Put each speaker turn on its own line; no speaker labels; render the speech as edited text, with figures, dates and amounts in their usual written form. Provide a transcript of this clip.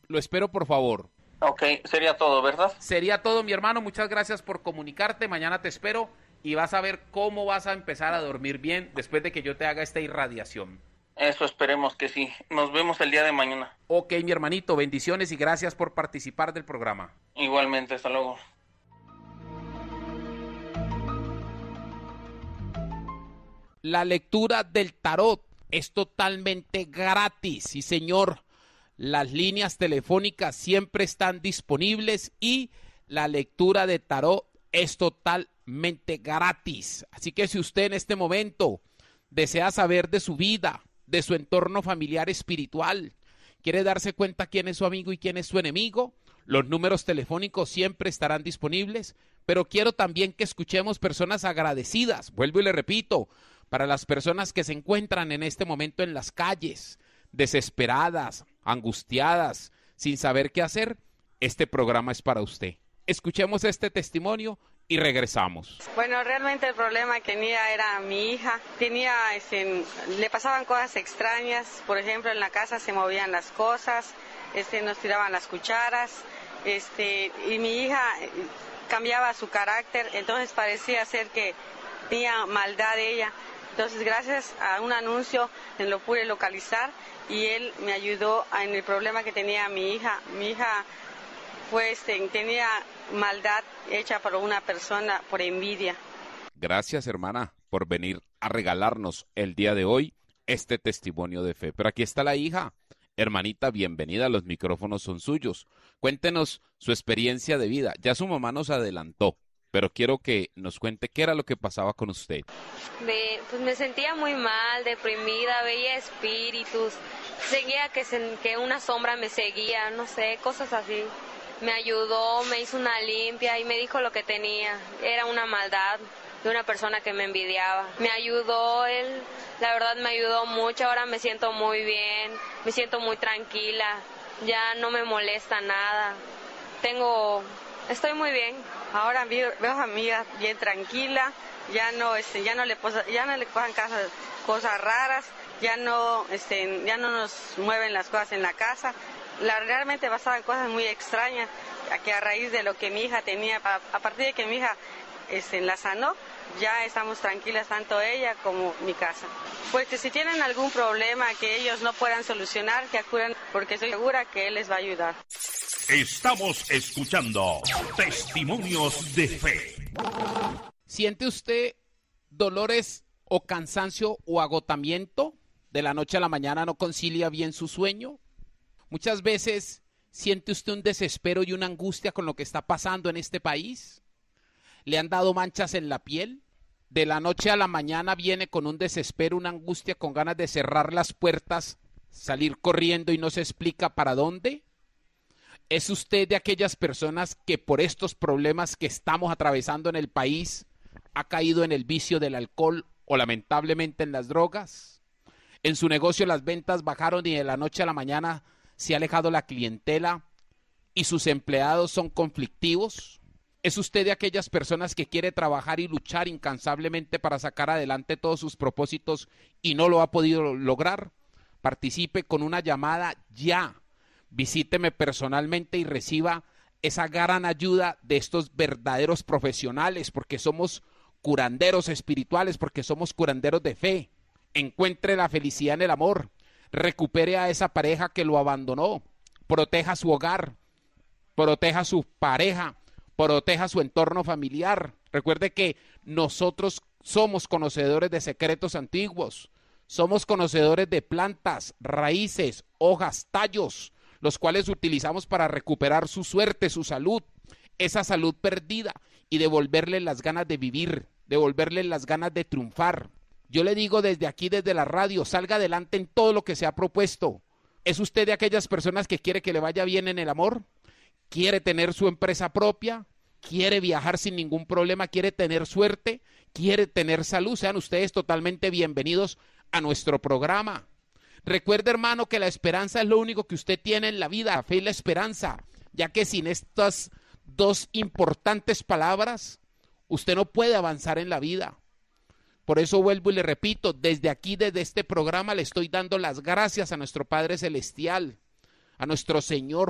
Lo espero, por favor.
Ok, sería todo, ¿verdad?
Sería todo, mi hermano. Muchas gracias por comunicarte. Mañana te espero y vas a ver cómo vas a empezar a dormir bien después de que yo te haga esta irradiación.
Eso esperemos que sí. Nos vemos el día de mañana.
Ok, mi hermanito, bendiciones y gracias por participar del programa.
Igualmente, hasta luego.
La lectura del tarot es totalmente gratis, sí señor. Las líneas telefónicas siempre están disponibles y la lectura de tarot es totalmente gratis. Así que si usted en este momento desea saber de su vida, de su entorno familiar espiritual, quiere darse cuenta quién es su amigo y quién es su enemigo, los números telefónicos siempre estarán disponibles, pero quiero también que escuchemos personas agradecidas. Vuelvo y le repito, para las personas que se encuentran en este momento en las calles, desesperadas, angustiadas, sin saber qué hacer, este programa es para usted. Escuchemos este testimonio y regresamos.
Bueno, realmente el problema que tenía era mi hija. Le pasaban cosas extrañas. Por ejemplo, en la casa se movían las cosas, nos tiraban las cucharas, y mi hija cambiaba su carácter, entonces parecía ser que tenía maldad ella. Entonces, gracias a un anuncio lo pude localizar y él me ayudó en el problema que tenía mi hija. Mi hija tenía maldad hecha por una persona por envidia.
Gracias, hermana, por venir a regalarnos el día de hoy este testimonio de fe. Pero aquí está la hija. Hermanita, bienvenida, los micrófonos son suyos. Cuéntenos su experiencia de vida. Ya su mamá nos adelantó, pero quiero que nos cuente qué era lo que pasaba con usted.
Pues me sentía muy mal, deprimida, veía espíritus, seguía que una sombra me seguía, no sé, cosas así. Me ayudó, me hizo una limpia y me dijo lo que tenía. Era una maldad de una persona que me envidiaba. Me ayudó él, la verdad me ayudó mucho, ahora me siento muy bien, me siento muy tranquila, ya no me molesta nada. Estoy muy bien.
Ahora veo a mi amiga bien tranquila, ya no le pasan cosas raras, ya no nos mueven las cosas en la casa. Realmente pasaban cosas muy extrañas, que a raíz de lo que mi hija tenía, a partir de que mi hija la sanó, ya estamos tranquilas, tanto ella como mi casa. Pues que si tienen algún problema que ellos no puedan solucionar, que acudan, porque estoy segura que él les va a ayudar.
Estamos escuchando Testimonios de Fe.
¿Siente usted dolores o cansancio o agotamiento? ¿De la noche a la mañana no concilia bien su sueño? Muchas veces siente usted un desespero y una angustia con lo que está pasando en este país. ¿Le han dado manchas en la piel? De la noche a la mañana viene con un desespero, una angustia, con ganas de cerrar las puertas, salir corriendo y no se explica para dónde. ¿Es usted de aquellas personas que por estos problemas que estamos atravesando en el país ha caído en el vicio del alcohol o lamentablemente en las drogas? ¿En su negocio las ventas bajaron y de la noche a la mañana se ha alejado la clientela y sus empleados son conflictivos? ¿Es usted de aquellas personas que quiere trabajar y luchar incansablemente para sacar adelante todos sus propósitos y no lo ha podido lograr? Participe con una llamada ya. Visíteme personalmente y reciba esa gran ayuda de estos verdaderos profesionales, porque somos curanderos espirituales, porque somos curanderos de fe. Encuentre la felicidad en el amor. Recupere a esa pareja que lo abandonó. Proteja su hogar. Proteja a su pareja. Proteja su entorno familiar. Recuerde que nosotros somos conocedores de secretos antiguos. Somos conocedores de plantas, raíces, hojas, tallos, los cuales utilizamos para recuperar su suerte, su salud, esa salud perdida, y devolverle las ganas de vivir, devolverle las ganas de triunfar. Yo le digo desde aquí, desde la radio, salga adelante en todo lo que se ha propuesto. ¿Es usted de aquellas personas que quiere que le vaya bien en el amor? ¿Quiere tener su empresa propia? ¿Quiere viajar sin ningún problema? ¿Quiere tener suerte? ¿Quiere tener salud? Sean ustedes totalmente bienvenidos a nuestro programa. Recuerde, hermano, que la esperanza es lo único que usted tiene en la vida, la fe y la esperanza, ya que sin estas dos importantes palabras, usted no puede avanzar en la vida. Por eso vuelvo y le repito, desde aquí, desde este programa, le estoy dando las gracias a nuestro Padre Celestial, a nuestro Señor,